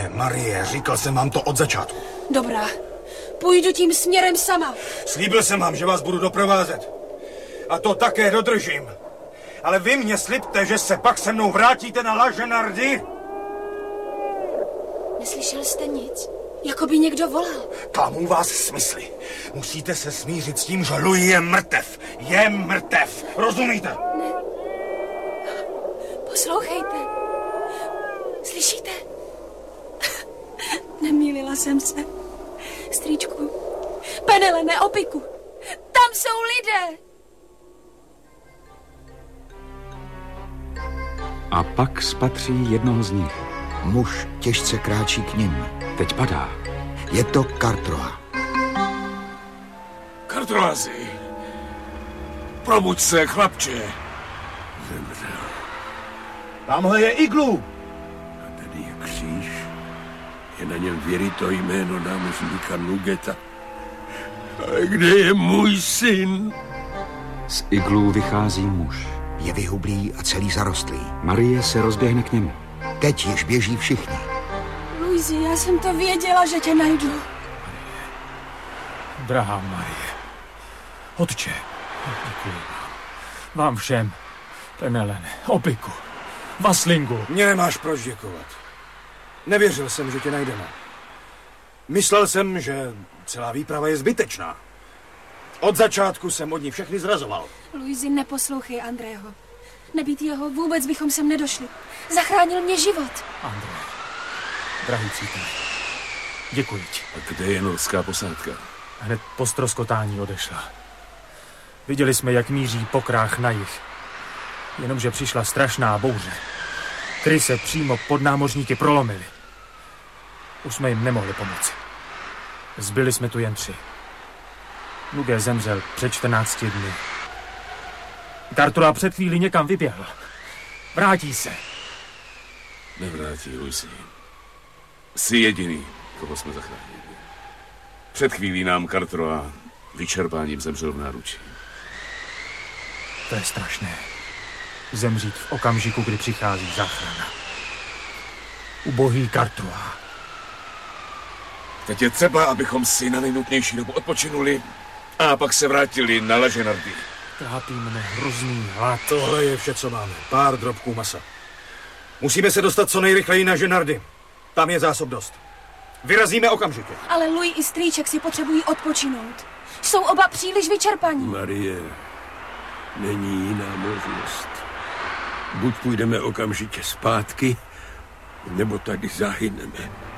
Marie, říkal jsem vám to od začátku. Dobrá, půjdu tím směrem sama. Slíbil jsem vám, že vás budu doprovázet. A to také dodržím. Ale vy mě slibte, že se pak se mnou vrátíte na La Genardie. Neslyšel jste nic? Jako by někdo volal. Klamu vás smysly. Musíte se smířit s tím, že Louis je mrtev. Je mrtev. Rozumíte? Ne. Poslouchejte. Slyšíte? Nemýlila jsem se. Strýčku. Penele, neopiku. Tam jsou lidé. A pak spatří jednoho z nich. Muž těžce kráčí k nim. Teď padá. Je to Cartrois. Cartroisi, probuď se, chlapče. Zemřel. Tamhle je iglu. A tady je kříž. Je na něm věryto jméno námořníka Nugeta. A kde je můj syn? Z iglů vychází muž. Je vyhublý a celý zarostlý. Marie se rozběhne k němu. Teď již běží všichni. Luizi, já jsem to věděla, že tě najdu. Drahá Marie, otče, děkuji vám všem, Penelene, Opiku, Vaslingu. Mě nemáš proč děkovat. Nevěřil jsem, že tě najdeme. Myslel jsem, že celá výprava je zbytečná. Od začátku jsem od ní všechny zrazoval. Luizi, neposlouchej Andrého. Nebýt jeho, vůbec bychom sem nedošli. Zachránil mě život. André, drahý přítel, děkuji ti. A kde je norská posádka? Hned po ztroskotání odešla. Viděli jsme, jak míří pokrách na jih. Jenomže přišla strašná bouře. Kryse přímo pod námořníky prolomily. Už jsme jim nemohli pomoci. Zbyli jsme tu jen 3. Nugé zemřel před 14 dny. Cartrois před chvíli někam vyběhl. Vrátí se. Nevrátí, Luisi. Jsi jediný, koho jsme zachránili. Před chvílí nám Cartrois vyčerpáním zemřel v náručí. To je strašné. Zemřít v okamžiku, kdy přichází záchrana. Ubohý Cartrois. Teď je třeba, abychom si na nejnutnější dobu odpočinuli a pak se vrátili na La Genardie. Trápí mne hrozný hlad. Tohle je vše, co máme. Pár drobků masa. Musíme se dostat co nejrychleji na Genardie. Tam je zásob dost. Vyrazíme okamžitě. Ale Louis i strýček si potřebují odpočinout. Jsou oba příliš vyčerpaní. Marie, není jiná možnost. Buď půjdeme okamžitě zpátky, nebo tady zahyneme.